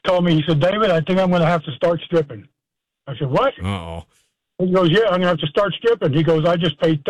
told me, he said, David, I think I'm going to have to start stripping. I said, what? Uh-oh. He goes, yeah, I'm going to have to start stripping. He goes, I just paid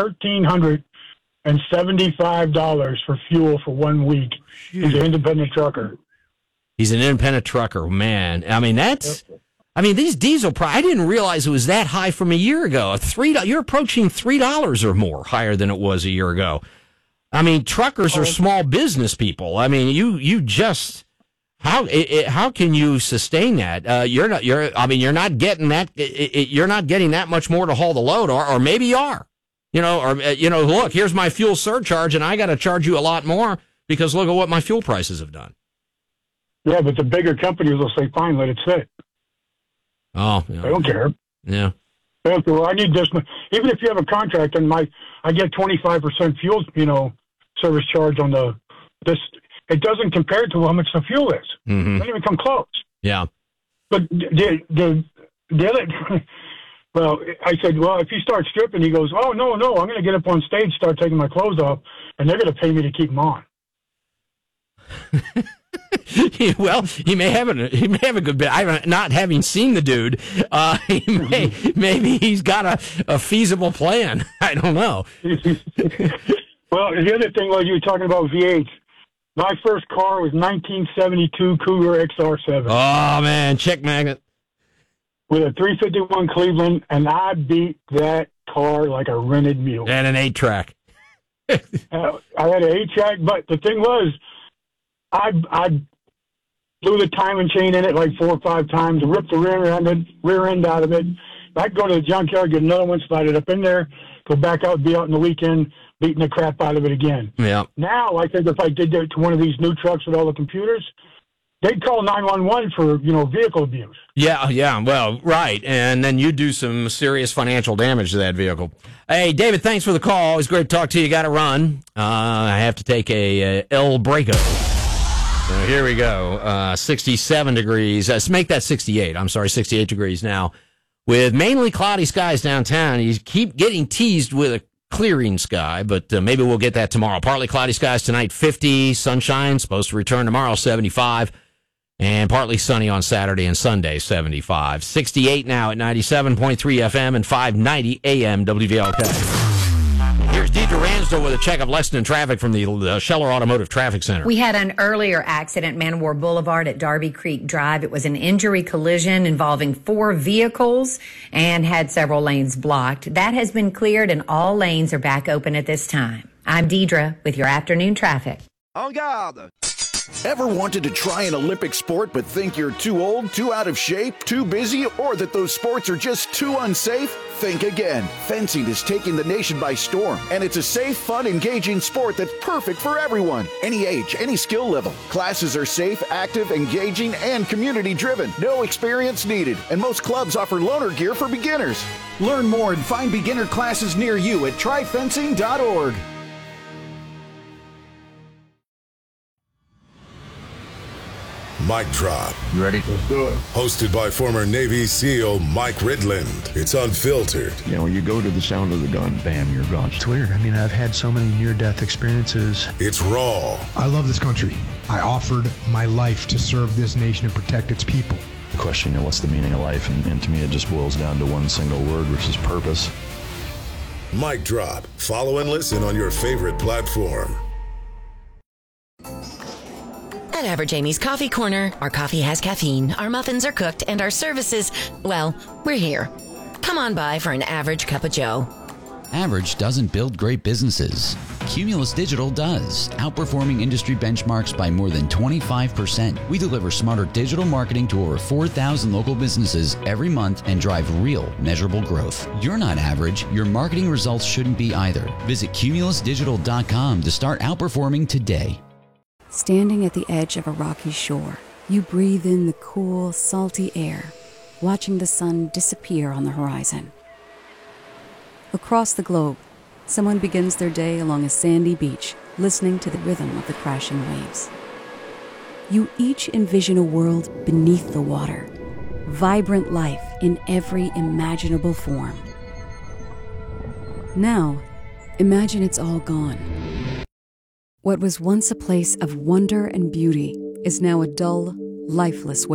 $1,375 for fuel for 1 week. He's an independent trucker. He's an independent trucker, man. I mean, these diesel I didn't realize it was that high from a year ago. You're approaching $3 or more higher than it was a year ago. I mean, truckers are small business people. I mean, you just how can you sustain that? You're not getting that. You're not getting that much more to haul the load, or maybe you are. Look, here's my fuel surcharge, and I got to charge you a lot more because look at what my fuel prices have done. Yeah, but the bigger companies will say, fine, let it sit. Oh, yeah. They don't care. Yeah. They don't care, well, I need this. Even if you have a contract and I get 25% fuel, service charge on this, it doesn't compare to how much the fuel is. Mm-hmm. It doesn't even come close. Yeah. But the other, well, I said, well, if you start stripping, he goes, oh, no, I'm going to get up on stage, start taking my clothes off, and they're going to pay me to keep them on. Well, he may have a good bit. Not having seen the dude, maybe he's got a feasible plan. I don't know. Well, the other thing was you were talking about V8s. My first car was 1972 Cougar XR7. Oh man, check magnet with a 351 Cleveland, and I beat that car like a rented mule. And an 8-track. I had an 8-track, but the thing was, I blew the timing chain in it like 4 or 5 times, ripped the rear end out of it. I'd go to the junkyard, get another one, slide it up in there, go back out, be out in the weekend, beating the crap out of it again. Yeah. Now, I think if I did that to one of these new trucks with all the computers, they'd call 911 for, vehicle abuse. Yeah, well, right. And then you do some serious financial damage to that vehicle. Hey, David, thanks for the call. It's great to talk to you. Got to run. I have to take a El Breaco. So here we go. 67 degrees. Let's make that 68. I'm sorry, 68 degrees now. With mainly cloudy skies downtown, you keep getting teased with a clearing sky, but maybe we'll get that tomorrow. Partly cloudy skies tonight, 50. Sunshine, supposed to return tomorrow, 75. And partly sunny on Saturday and Sunday, 75. 68 now at 97.3 FM and 590 AM WVLK. Here's Deidre Ransdell with a check of Lexington traffic from the Scheller Automotive Traffic Center. We had an earlier accident, Man War Boulevard at Darby Creek Drive. It was an injury collision involving 4 vehicles and had several lanes blocked. That has been cleared and all lanes are back open at this time. I'm Deidre with your afternoon traffic. En garde! Ever wanted to try an Olympic sport but think you're too old, too out of shape, too busy, or that those sports are just too unsafe? Think again. Fencing is taking the nation by storm, and it's a safe, fun, engaging sport that's perfect for everyone. Any age, any skill level. Classes are safe, active, engaging, and community-driven. No experience needed, and most clubs offer loaner gear for beginners. Learn more and find beginner classes near you at tryfencing.org. Mic Drop. You ready? Let's do it. Hosted by former Navy SEAL Mike Ridland. It's unfiltered. When you go to the sound of the gun, bam, you're gone. It's weird. I've had so many near-death experiences. It's raw. I love this country. I offered my life to serve this nation and protect its people. The question, what's the meaning of life? And to me, it just boils down to one single word, which is purpose. Mic Drop. Follow and listen on your favorite platform. At Average Amy's Coffee Corner, our coffee has caffeine, our muffins are cooked, and our services, well, we're here. Come on by for an average cup of joe. Average doesn't build great businesses. Cumulus Digital does, outperforming industry benchmarks by more than 25%. We deliver smarter digital marketing to over 4,000 local businesses every month and drive real, measurable growth. You're not average. Your marketing results shouldn't be either. Visit cumulusdigital.com to start outperforming today. Standing at the edge of a rocky shore, you breathe in the cool, salty air, watching the sun disappear on the horizon. Across the globe, someone begins their day along a sandy beach, listening to the rhythm of the crashing waves. You each envision a world beneath the water, vibrant life in every imaginable form. Now, imagine it's all gone. What was once a place of wonder and beauty is now a dull, lifeless